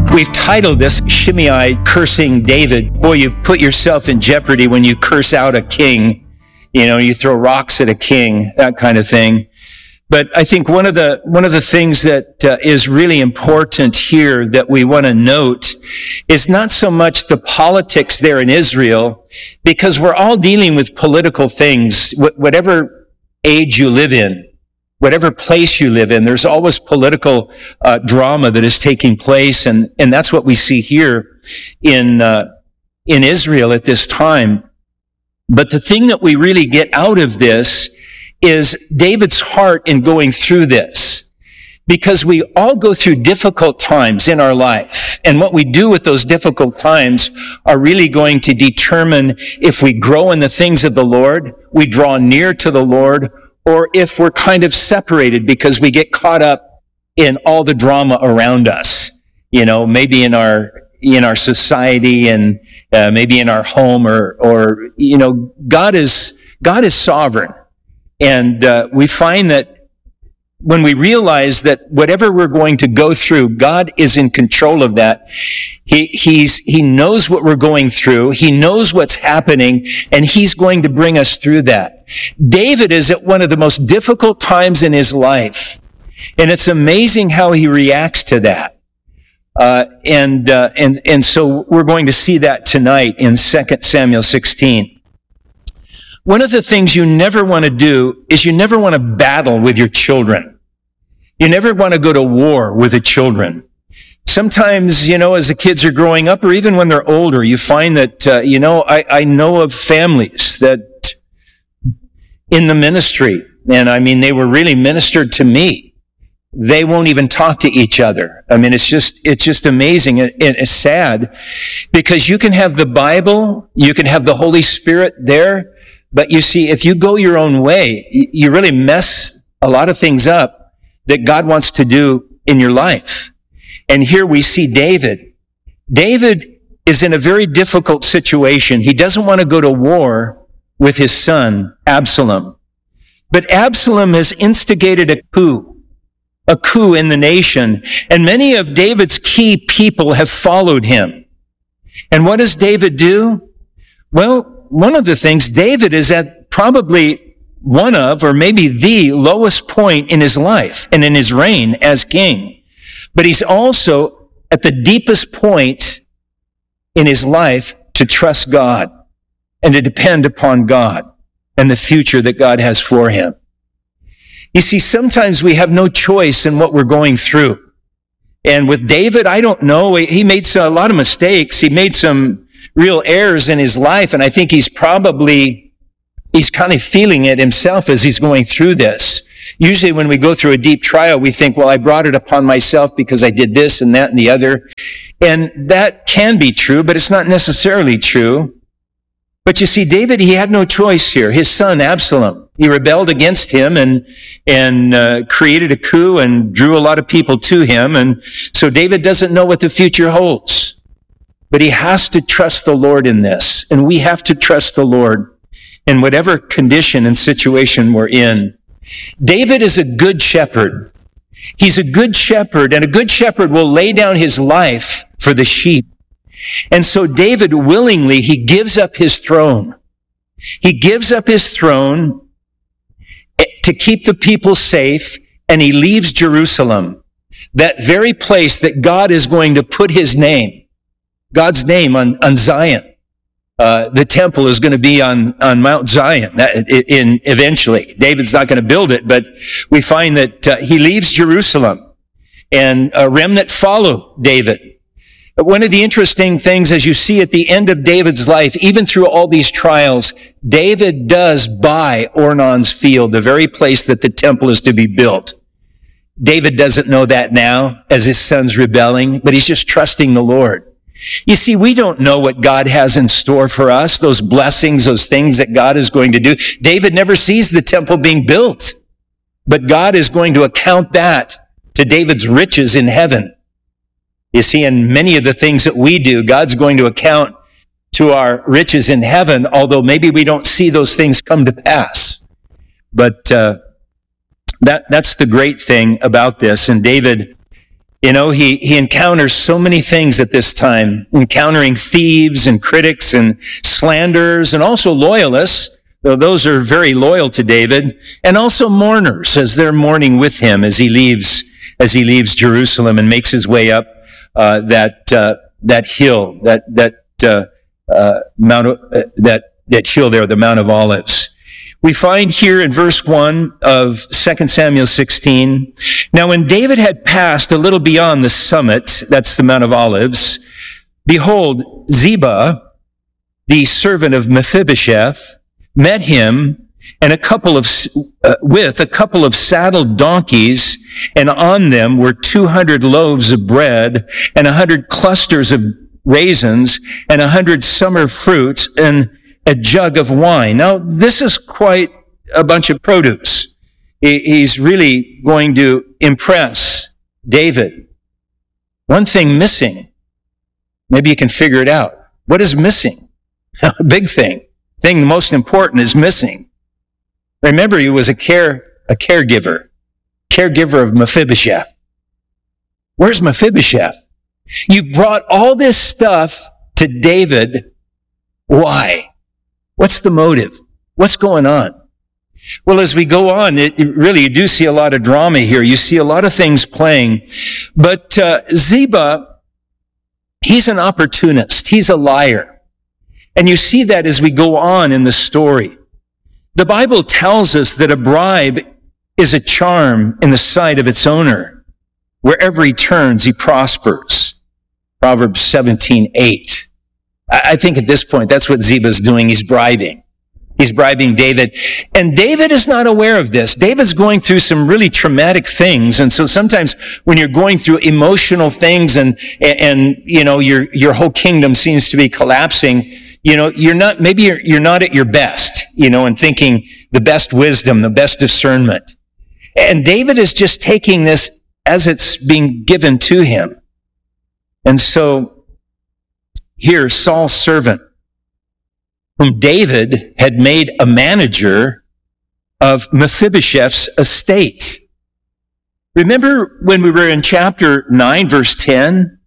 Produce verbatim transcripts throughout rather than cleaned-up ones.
We've titled this Shimei Cursing David. Boy, you put yourself in jeopardy when you curse out a king. You know, you throw rocks at a king, that kind of thing. But I think one of the, one of the things that uh, is really important here that we want to note is not so much the politics there in Israel, because we're all dealing with political things, wh- whatever age you live in. Whatever place you live in, there's always political uh, drama that is taking place, and and that's what we see here in uh, in Israel at this time. But the thing that we really get out of this is David's heart in going through this, because we all go through difficult times in our life, and what we do with those difficult times are really going to determine if we grow in the things of the Lord, we draw near to the Lord, or if we're kind of separated because we get caught up in all the drama around us, you know, maybe in our, in our society and uh, maybe in our home or, or, you know, God is, God is sovereign. And uh, we find that when we realize that whatever we're going to go through, God is in control of that. He, he's, he knows what we're going through. He knows what's happening, and he's going to bring us through that. David is at one of the most difficult times in his life, and it's amazing how he reacts to that. Uh, and, uh, and, and so we're going to see that tonight in Second Samuel sixteen. One of the things you never want to do is you never want to battle with your children. You never want to go to war with the children. Sometimes, you know, as the kids are growing up, or even when they're older, you find that, uh, you know, I, I know of families that in the ministry, and I mean, they were really ministered to me. They won't even talk to each other. I mean, it's just, it's just amazing. And it's sad because you can have the Bible, you can have the Holy Spirit there, but you see, if you go your own way, you really mess a lot of things up that God wants to do in your life. And here we see David. David is in a very difficult situation. He doesn't want to go to war with his son, Absalom. But Absalom has instigated a coup, a coup in the nation. And many of David's key people have followed him. And what does David do? Well, one of the things, David is at probably one of, or maybe the lowest point in his life and in his reign as king. But he's also at the deepest point in his life to trust God and to depend upon God and the future that God has for him. You see, sometimes we have no choice in what we're going through. And with David, I don't know, he made a lot of mistakes. He made some real errors in his life, and I think he's probably, he's kind of feeling it himself as he's going through this. Usually when we go through a deep trial, we think, well, I brought it upon myself because I did this and that and the other. And that can be true, but it's not necessarily true. But you see, David, he had no choice here. His son, Absalom, he rebelled against him and, and uh, created a coup and drew a lot of people to him. And so David doesn't know what the future holds. But he has to trust the Lord in this. And we have to trust the Lord in whatever condition and situation we're in. David is a good shepherd. He's a good shepherd, and a good shepherd will lay down his life for the sheep. And so David willingly, he gives up his throne. He gives up his throne to keep the people safe, and he leaves Jerusalem, that very place that God is going to put his name. God's name on, on Zion. Uh, the temple is going to be on, on Mount Zion that, in, eventually. David's not going to build it, but we find that uh, he leaves Jerusalem and a remnant follow David. But one of the interesting things, as you see at the end of David's life, even through all these trials, David does buy Ornan's field, the very place that the temple is to be built. David doesn't know that now as his son's rebelling, but he's just trusting the Lord. You see, we don't know what God has in store for us, those blessings, those things that God is going to do. David never sees the temple being built, but God is going to account that to David's riches in heaven. You see, in many of the things that we do, God's going to account to our riches in heaven, although maybe we don't see those things come to pass. But uh, that that's the great thing about this. And David You know, he, he encounters so many things at this time, encountering thieves and critics and slanderers and also loyalists, though those are very loyal to David, and also mourners as they're mourning with him as he leaves, as he leaves Jerusalem and makes his way up, uh, that, uh, that hill, that, that, uh, uh, Mount, uh, that, that hill there, the Mount of Olives. We find here in verse one of Second Samuel sixteen, now when David had passed a little beyond the summit, that's the Mount of Olives, behold, Ziba, the servant of Mephibosheth, met him and a couple of, uh, with a couple of saddled donkeys, and on them were two hundred loaves of bread and a hundred clusters of raisins and a hundred summer fruits and a jug of wine. Now, this is quite a bunch of produce. He's really going to impress David. One thing missing. Maybe you can figure it out. What is missing? A big thing. Thing most important is missing. Remember, he was a care, a caregiver. Caregiver of Mephibosheth. Where's Mephibosheth? You brought all this stuff to David. Why? What's the motive? What's going on? Well, as we go on, it, it really, you do see a lot of drama here. You see a lot of things playing. But uh, Ziba, he's an opportunist. He's a liar. And you see that as we go on in the story. The Bible tells us that a bribe is a charm in the sight of its owner. Wherever he turns, he prospers. Proverbs seventeen eight. I think at this point, that's what Ziba's doing. He's bribing. He's bribing David. And David is not aware of this. David's going through some really traumatic things. And so sometimes when you're going through emotional things and, and, you know, your, your whole kingdom seems to be collapsing, you know, you're not, maybe you're, you're not at your best, you know, and thinking the best wisdom, the best discernment. And David is just taking this as it's being given to him. And so, here, Saul's servant, whom David had made a manager of Mephibosheth's estate. Remember when we were in chapter nine, verse ten?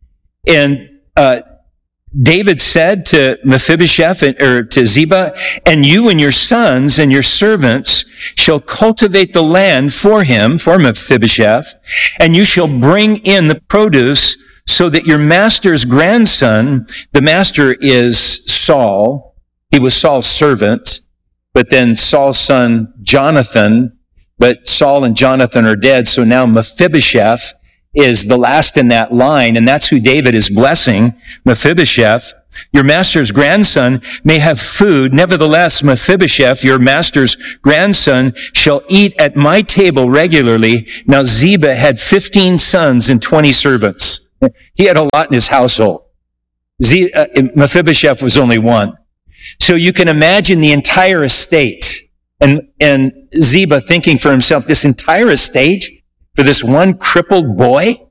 And uh, David said to Mephibosheth, or to Ziba, and you and your sons and your servants shall cultivate the land for him, for Mephibosheth, and you shall bring in the produce so that your master's grandson, the master is Saul, he was Saul's servant, but then Saul's son Jonathan, but Saul and Jonathan are dead, so now Mephibosheth is the last in that line, and that's who David is blessing, Mephibosheth. Your master's grandson may have food. Nevertheless, Mephibosheth, your master's grandson, shall eat at my table regularly. Now Ziba had fifteen sons and twenty servants. He had a lot in his household. Z, uh, Mephibosheth was only one. So you can imagine the entire estate. And, and Ziba thinking for himself, this entire estate for this one crippled boy?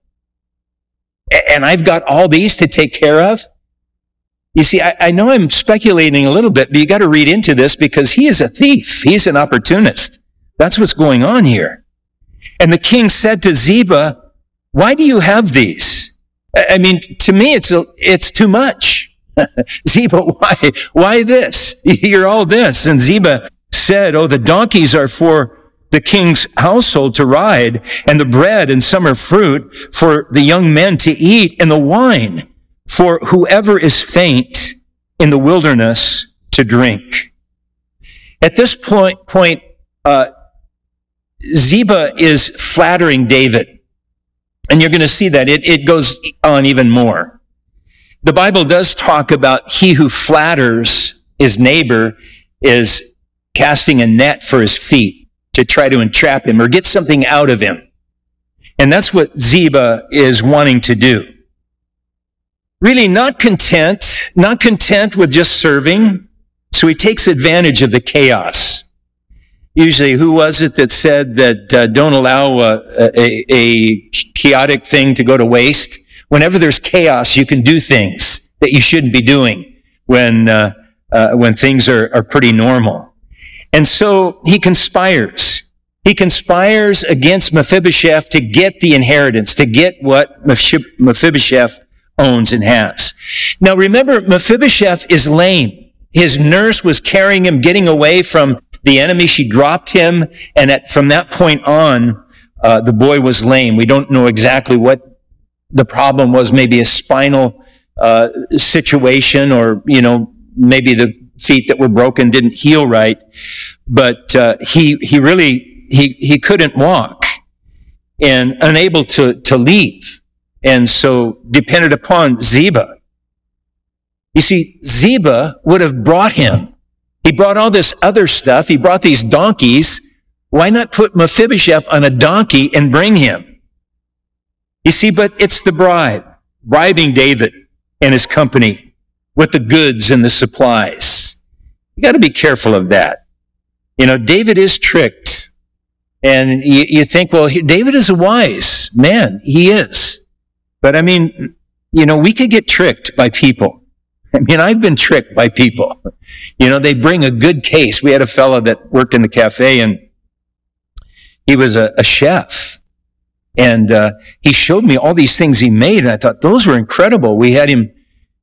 And I've got all these to take care of? You see, I, I know I'm speculating a little bit, but you got to read into this because he is a thief. He's an opportunist. That's what's going on here. And the king said to Ziba, why do you have these? I mean, to me, it's a, it's too much. Ziba, why, why this? You're all this. And Ziba said, oh, the donkeys are for the king's household to ride, and the bread and summer fruit for the young men to eat, and the wine for whoever is faint in the wilderness to drink. At this point, point uh, Ziba is flattering David. And you're going to see that. It, it goes on even more. The Bible does talk about he who flatters his neighbor is casting a net for his feet to try to entrap him or get something out of him. And that's what Ziba is wanting to do. Really not content, not content with just serving. So he takes advantage of the chaos. Usually, who was it that said that uh, don't allow a, a, a chaotic thing to go to waste? Whenever there's chaos, you can do things that you shouldn't be doing when uh, uh, when things are, are pretty normal. And so he conspires. He conspires against Mephibosheth to get the inheritance, to get what Mephibosheth owns and has. Now remember, Mephibosheth is lame. His nurse was carrying him, getting away from the enemy. She dropped him, and at, from that point on, uh, the boy was lame. We don't know exactly what the problem was, maybe a spinal uh, situation, or, you know, maybe the feet that were broken didn't heal right. But uh, he he really... He, he couldn't walk and unable to, to leave. And so depended upon Ziba. You see, Ziba would have brought him. He brought all this other stuff. He brought these donkeys. Why not put Mephibosheth on a donkey and bring him? You see, but it's the bribe, bribing David and his company with the goods and the supplies. You got to be careful of that. You know, David is tricked. And you, you think, well, he, David is a wise man. He is. But I mean, you know, we could get tricked by people. I mean, I've been tricked by people. You know, they bring a good case. We had a fellow that worked in the cafe, and he was a, a chef. And uh, he showed me all these things he made, and I thought, those were incredible. We had him,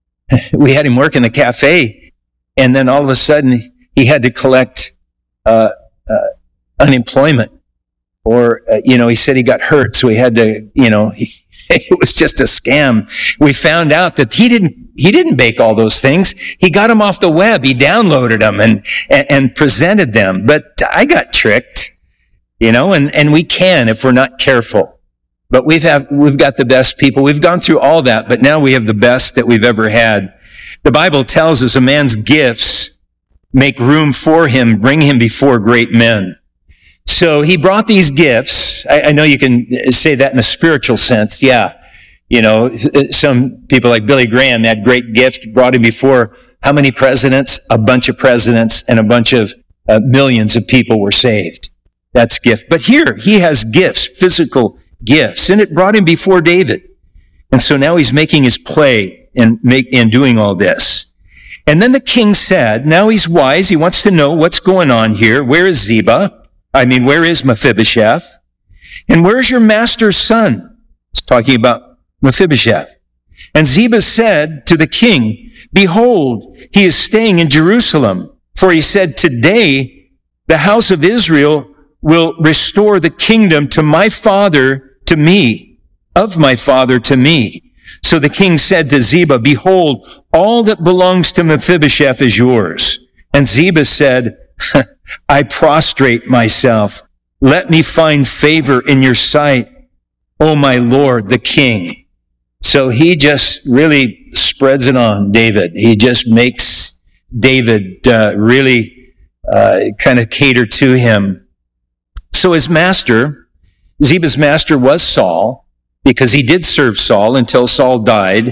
we had him work in the cafe, and then all of a sudden, he had to collect uh, uh, unemployment. Or, uh, you know, he said he got hurt, so he had to, you know, he, it was just a scam. We found out that he didn't, he didn't bake all those things. He got them off the web. He downloaded them and, and, and presented them. But I got tricked, you know, and, and we can if we're not careful. But we've have, we've got the best people. We've gone through all that, but now we have the best that we've ever had. The Bible tells us a man's gifts make room for him, bring him before great men. So he brought these gifts. I, I know you can say that in a spiritual sense. Yeah. You know, some people like Billy Graham had great gift, brought him before how many presidents? A bunch of presidents, and a bunch of uh, millions of people were saved. That's gift. But here, he has gifts, physical gifts, and it brought him before David. And so now he's making his play in, make, in doing all this. And then the king said, now he's wise. He wants to know what's going on here. Where is Ziba? I mean, where is Mephibosheth? And where's your master's son? It's talking about Mephibosheth. And Ziba said to the king, behold, he is staying in Jerusalem. For he said, today the house of Israel will restore the kingdom to my father, to me, of my father to me. So the king said to Ziba, behold, all that belongs to Mephibosheth is yours. And Ziba said, I prostrate myself. Let me find favor in your sight, O my Lord, the king. So he just really spreads it on David. He just makes David uh, really uh, kind of cater to him. So his master, Ziba's master was Saul, because he did serve Saul until Saul died.